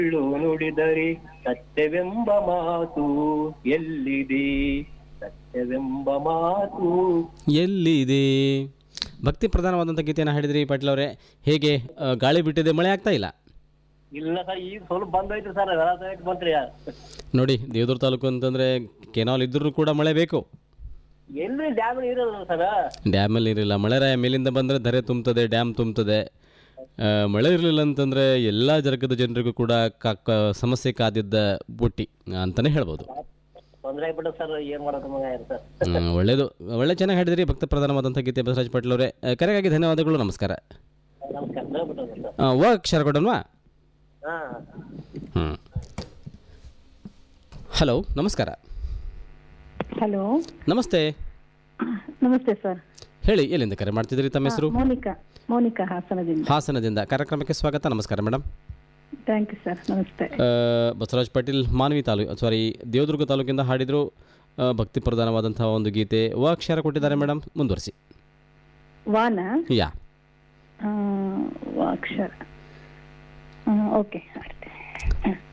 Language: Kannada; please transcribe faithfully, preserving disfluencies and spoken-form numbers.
ಸುಳ್ಳು ನುಡಿದರೆ ಸತ್ಯವೆಂಬ ಮಾತು ಎಲ್ಲಿದೆ, ಸತ್ಯವೆಂಬ ಮಾತು ಎಲ್ಲಿದೆ. ಭಕ್ತಿ ಪ್ರಧಾನವಾದಂಥ ಗೀತೆಯನ್ನು ಹಾಡಿದ್ರಿ ಪಾಟೀಲ್ ಅವರೇ. ಹೇಗೆ ಆ, ಗಾಳಿ ಬಿಟ್ಟಿದೆ, ಮಳೆ ಆಗ್ತಾ ಇಲ್ಲ? ಇಲ್ಲ ಸರ್, ಈಗ ಸ್ವಲ್ಪ ಬಂದೋಯ್ತು ಸರ್, ಬಂತ್ರಿ. ನೋಡಿ, ದೇವದುರ್ಗ ತಾಲೂಕು ಅಂತಂದರೆ ಕೆನಾಲ್ ಇದ್ರೂ ಕೂಡ ಮಳೆ ಬೇಕು. ಎಲ್ಲಿ ಡ್ಯಾಮ್ ಇರಲ್ಲ ಸರ್. ಡ್ಯಾಮಲ್ಲಿ ಇರಲಿಲ್ಲ, ಮಳೆರಾಯ ಮೇಲಿಂದ ಬಂದರೆ ಧರೆ ತುಂಬ್ತದೆ, ಡ್ಯಾಮ್ ತುಂಬ್ತದೆ. ಆ, ಮಳೆ ಇರಲಿಲ್ಲ ಅಂತಂದರೆ ಎಲ್ಲ ಜರ್ಗದ ಜನರಿಗೂ ಕೂಡ ಕ ಕ- ಸಮಸ್ಯೆ ಕಾದಿದ್ದ ಬುಟ್ಟಿ ಅಂತಲೇ ಹೇಳ್ಬೋದು. ತೊಂದರೆ ಆಗ್ಬಿಟ್ಟು ಸರ್, ಏನ್ ಮಾಡೋದು ಮಗ ಸರ್. ಹ್ಮ್, ಒಳ್ಳೇದು, ಒಳ್ಳೆ ಚೆನ್ನಾಗಿ ಹಾಡಿದ್ರಿ. ಭಕ್ತ ಪ್ರಧಾನವಾದಂಥ ಗೀತೆ ಬಸವರಾಜ್ ಪಾಟೀಲ್ ಅವರೇ. ಆ, ಕರೆಗಾಗಿ ಧನ್ಯವಾದಗಳು, ನಮಸ್ಕಾರ. ನಮಸ್ಕಾರ ಹೇಳ್ಬಿಟ್ಟು ಸರ್. ಆ, ವ ಅಕ್ಷರ ಕೊಡೋಣವಾ? ಹಾ ಹ್ಞೂ. ಹಲೋ, ನಮಸ್ಕಾರ. ಹಲೋ, ನಮಸ್ತೆ, ನಮಸ್ತೆ ಸರ್. ಹೇಳಿ, ಎಲ್ಲಿಂದ ಕರೆ ಮಾಡ್ತಿದ್ರಿ? ತಮ್ಮ ಹೆಸರು? ಮೋನಿಕಾ ಮೋನಿಕಾ ಹಾಸನದಿಂದ. ಹಾಸನದಿಂದ. ಕಾರ್ಯಕ್ರಮಕ್ಕೆ ಸ್ವಾಗತ. ನಮಸ್ಕಾರ ಮೇಡಮ್. Thank you sir. ನಮಸ್ತೆ. ಆ, ಬಸವರಾಜ್ ಪಾಟೀಲ್ ಮಾನ್ವಿ ತಾಲೂಕು ಸಾರಿ ದೇವದುರ್ಗ ತಾಲೂಕಿಂದ ಹಾಡಿದರು. ಆ, ಭಕ್ತಿ ಪ್ರಧಾನವಾದಂಥ ಒಂದು ಗೀತೆ. ವ ಅಕ್ಷರ ಕೊಟ್ಟಿದ್ದಾರೆ ಮೇಡಮ್, ಮುಂದುವರಿಸಿ. ವಾನ ಯಾ ಆ, ವ ಅಕ್ಷರ. ಓಕೆ, ಆಯ್ತು.